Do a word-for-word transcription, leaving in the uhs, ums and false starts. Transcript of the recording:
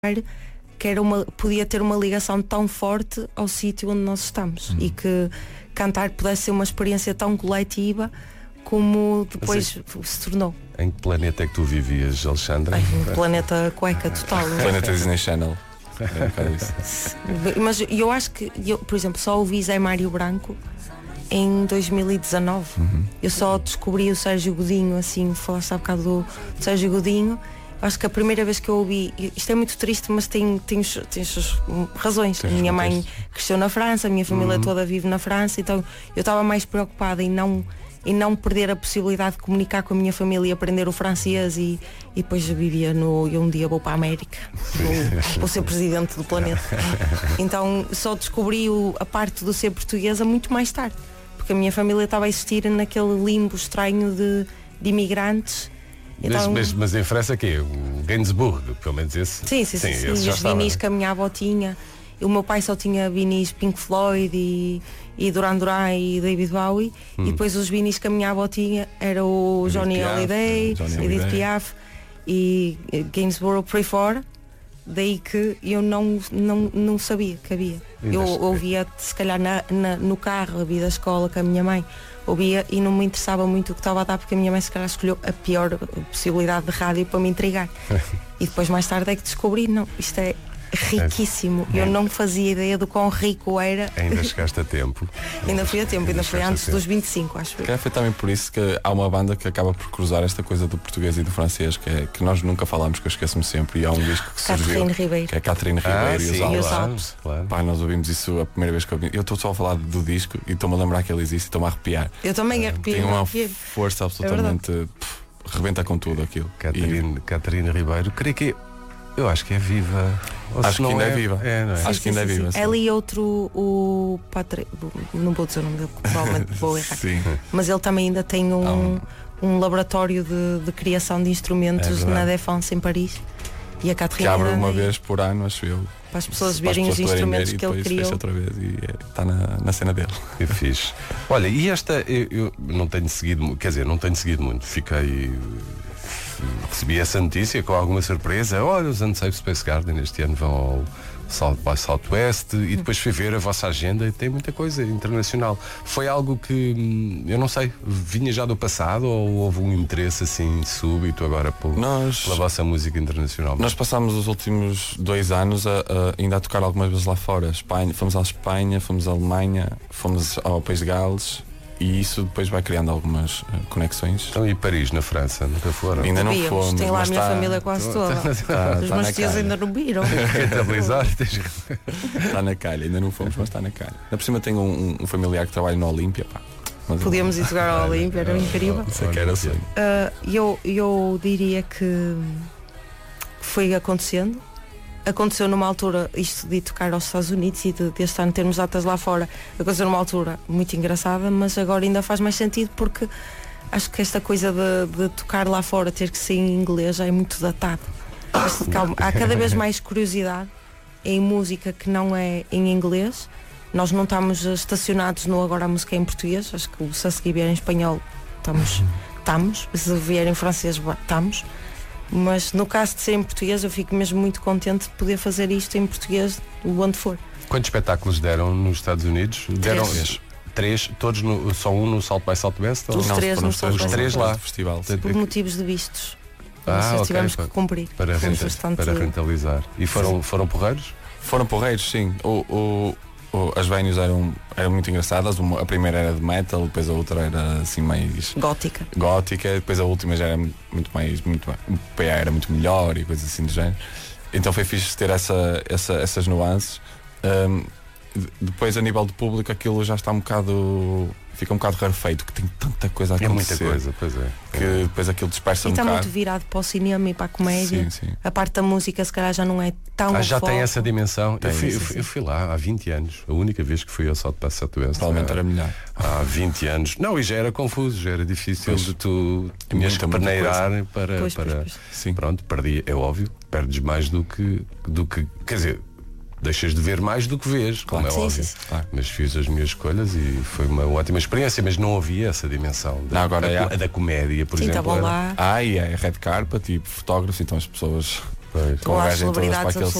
que era uma, podia ter uma ligação tão forte ao sítio onde nós estamos, uhum. e que cantar pudesse ser uma experiência tão coletiva como depois é, se tornou. Em que planeta é que tu vivias, Alexandra? Em planeta cueca total. Planeta Disney Channel. É, mas eu acho que eu, por exemplo, só ouvi Zé Mário Branco em dois mil e dezanove. Uhum. Eu só descobri o Sérgio Godinho, assim, falaste há bocado do, do Sérgio Godinho. Acho que a primeira vez que eu ouvi, isto é muito triste, mas tem, tem, tem as suas razões. Tem a minha mãe razões. Cresceu na França, a minha família uhum. toda vive na França, então eu estava mais preocupada em não, em não perder a possibilidade de comunicar com a minha família e aprender o francês, e, e depois eu vivia no. Eu um dia vou para a América, vou, vou ser presidente do planeta. Então só descobri o, a parte do ser portuguesa muito mais tarde, porque a minha família estava a existir naquele limbo estranho de, de imigrantes. Então, mas, mas em França que é? O Gainsbourg, pelo menos esse? Sim, sim, sim, sim. sim. Os vinis que a minha avó tinha. O meu pai só tinha vinis Pink Floyd e, e Duran Duran e David Bowie, hum. e depois os vinis que a minha avó tinha era o Edith Johnny Piaf, Holiday, Johnny Edith Piaf e Gainsbourg por aí fora. Daí que eu não, não, não sabia que havia. Eu ouvia, se calhar, na, na, no carro, a vida da escola com a minha mãe. Ouvia e não me interessava muito o que estava a dar, porque a minha mãe, se calhar, escolheu a pior possibilidade de rádio para me intrigar. E depois, mais tarde, é que descobri, não, isto é riquíssimo. Eu não fazia ideia do quão rico era. Ainda chegaste a tempo. Ainda fui a tempo, ainda foi antes dos vinte e cinco, acho que. Foi também por isso que há uma banda que acaba por cruzar esta coisa do português e do francês, que, é, que nós nunca falamos, que eu esqueço-me sempre, e há um disco que surgiu, Catherine Ribeiro. que é Catherine ah, Ribeiro sim, e os claro, Alpes. Claro. Pá, nós ouvimos isso a primeira vez que eu ouvi. Eu estou só a falar do disco e estou-me a lembrar que ele existe e estou-me a arrepiar. Eu também arrepio. Tem uma arrepio. força absolutamente. É pff, rebenta com tudo aquilo. Catherine, e... Catherine Ribeiro, creio que. Eu acho que é viva. Ou acho que ainda é, é viva. É, não é? Sim, acho sim, que ainda sim, é viva. Sim. Ela e outro, o Patre... Não vou dizer o nome dele, provavelmente vou errar. Sim. Mas ele também ainda tem um, um... um laboratório de, de criação de instrumentos é na Défense, em Paris. E a Catherine. Que abre uma é... vez por ano, acho eu. Para as pessoas verem os instrumentos que ele criou. Outra vez e está é, na, na cena dele. Que fixe. Olha, e esta eu, eu não tenho seguido, quer dizer, não tenho seguido muito. Fiquei. Recebi essa notícia com alguma surpresa. Olha, os Unsafe Space Garden este ano vão ao South by Southwest, e depois fui ver a vossa agenda e tem muita coisa internacional. Foi algo que, eu não sei, vinha já do passado ou houve um interesse assim súbito agora por, nós, pela vossa música internacional? Nós passámos os últimos dois anos a, a, ainda a tocar algumas vezes lá fora. Espanha, fomos à Espanha, fomos à Alemanha, fomos ao País de Gales. E isso depois vai criando algumas uh, conexões. Então, e Paris, na França? Nunca foram? Ainda não Víamos, fomos. tem lá a minha tá, família quase toda. Tá, Os tá meus tios ainda não viram. Está na calha, ainda não fomos, mas está na calha. Na por cima tenho um, um familiar que trabalha no Olímpia. Podíamos ir jogar ao Olímpia, era incrível. Isso é que era assim. Uh, eu, eu diria que foi acontecendo. Aconteceu numa altura, isto de tocar aos Estados Unidos e de, deste ano termos datas lá fora, aconteceu numa altura muito engraçada, mas agora ainda faz mais sentido, porque acho que esta coisa de, de tocar lá fora, ter que ser em inglês, já é muito datado. Calma, há cada vez mais curiosidade em música que não é em inglês. Nós não estamos estacionados no agora a música é em português. Acho que se a seguir vier em espanhol, estamos, estamos. Se vier em francês, estamos. Mas no caso de ser em português, eu fico mesmo muito contente de poder fazer isto em português, onde for. Quantos espetáculos deram nos Estados Unidos? Três. Deram três, todos no, só um no South by Southwest? Os ou? três não, no South by Southwest. Os três lá. Festival. Por motivos de vistos. Ah, Nós okay, tivemos para, que cumprir. Para, renta, bastante... para rentalizar. E foram, foram porreiros? Foram porreiros, sim. O, o, o, as venues eram, eram muito engraçadas. Uma, a primeira era de metal, depois a outra era assim mais gótica. Gótica, depois a última já era muito mais. Muito, o P A era muito melhor e coisas assim do género. Então foi fixe ter essa, essa, essas nuances. Um, depois a nível de público aquilo já está um bocado. Fica um bocado rarefeito, que tem tanta coisa a acontecer. É muita coisa, pois é. Que depois aquilo dispersa e um está bocado. muito virado para o cinema e para a comédia. Sim, sim. A parte da música se calhar já não é tão ah, já foco. tem essa dimensão. Tem, eu, fui, sim, eu, fui, sim. eu fui lá há vinte anos. A única vez que fui ao South by Southwest. Provavelmente era melhor. Há vinte anos. Não, e já era confuso, já era difícil. Pois, de tu tinhas que peneirar para. Pois, para pois, pois. Sim. Pronto, perdi, é óbvio, perdes mais do que, do que. Quer dizer, deixas de ver mais do que vês, claro. como é sim, óbvio. sim, sim. Claro. Mas fiz as minhas escolhas e foi uma ótima experiência, mas não havia essa dimensão da, não, agora da, é. da comédia, por sim, exemplo. Sim, lá. Ah, e é red carpet, tipo fotógrafos, então as pessoas Pois. Com lá a as gaja em todas para celebridades aquele